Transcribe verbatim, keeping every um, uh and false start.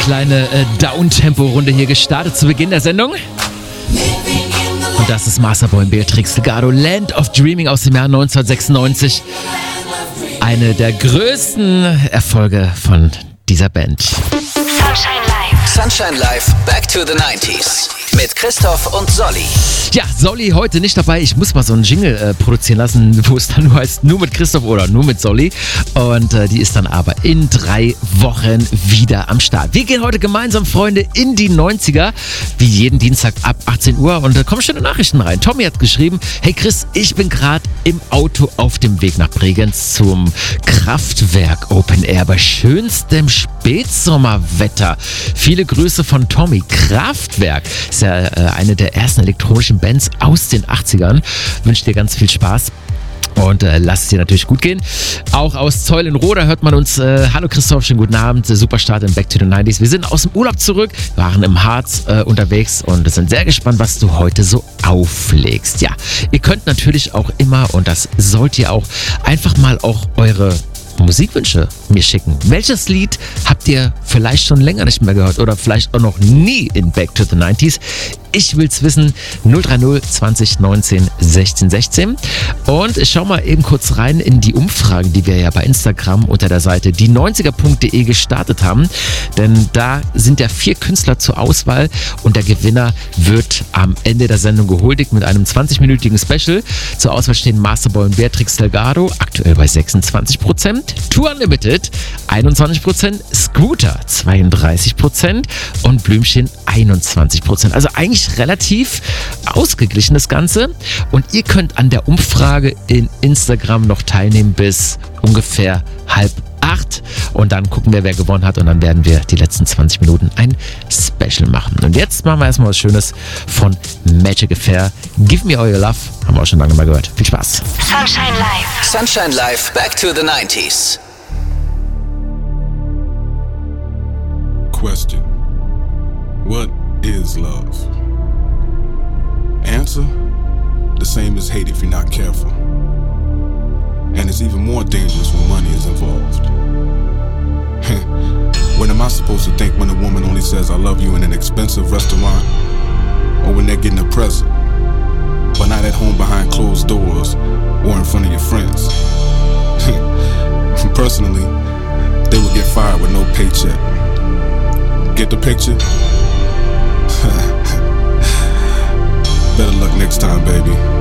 kleine äh, Down-Tempo-Runde hier gestartet zu Beginn der Sendung. Und das ist Masterboy und Beatrix Delgado, Land of Dreaming aus dem Jahr neunzehnhundertsechsundneunzig. Eine der größten Erfolge von dieser Band. Sunshine Live. Sunshine Live, Back to the neunziger. Mit Christoph und Solly. Ja, Solly heute nicht dabei. Ich muss mal so einen Jingle äh, produzieren lassen, wo es dann nur heißt, nur mit Christoph oder nur mit Solly. Und äh, die ist dann aber in drei Wochen wieder am Start. Wir gehen heute gemeinsam, Freunde, in die neunziger. Wie jeden Dienstag ab achtzehn Uhr. Und da kommen schöne Nachrichten rein. Tommy hat geschrieben, hey Chris, ich bin gerade im Auto auf dem Weg nach Bregenz zum Kraftwerk Open Air bei schönstem Spätsommerwetter. Viele Grüße von Tommy. Kraftwerk ist ja äh, eine der ersten elektronischen Bands aus den achtzigern. Wünsche dir ganz viel Spaß. Und äh, lass es dir natürlich gut gehen. Auch aus Zeulenroda hört man uns. Äh, Hallo Christoph, schönen guten Abend. Super Start in Back to the neunziger. Wir sind aus dem Urlaub zurück, waren im Harz äh, unterwegs und sind sehr gespannt, was du heute so auflegst. Ja, ihr könnt natürlich auch immer, und das sollt ihr auch, einfach mal auch eure Musikwünsche mir schicken. Welches Lied habt ihr vielleicht schon länger nicht mehr gehört oder vielleicht auch noch nie in Back to the neunziger? Ich will's wissen. null drei null zwanzig neunzehn sechzehn sechzehn. Und ich schau mal eben kurz rein in die Umfragen, die wir ja bei Instagram unter der Seite die neunziger punkt de gestartet haben. Denn da sind ja vier Künstler zur Auswahl und der Gewinner wird am Ende der Sendung gehuldigt mit einem zwanzig-minütigen Special. Zur Auswahl stehen Masterboy und Beatrix Delgado, aktuell bei sechsundzwanzig Prozent. Tour Unlimited einundzwanzig Prozent, Scooter zweiunddreißig Prozent und Blümchen einundzwanzig Prozent. Also eigentlich relativ ausgeglichen das Ganze. Und ihr könnt an der Umfrage in Instagram noch teilnehmen bis ungefähr halb acht. Und dann gucken wir, wer gewonnen hat. Und dann werden wir die letzten zwanzig Minuten ein Special machen. Und jetzt machen wir erstmal was Schönes von Magic Affair. Give Me All Your Love. Haben wir auch schon lange mal gehört. Viel Spaß. Sunshine Live. Sunshine Live, Back to the neunziger. Question: What is love? Answer: the same as hate if you're not careful. And it's even more dangerous when money is involved. What am I supposed to think when a woman only says I love you in an expensive restaurant? Or when they're getting a present, but not at home behind closed doors or in front of your friends? Personally, they would get fired with no paycheck. Get the picture? Better luck next time, baby.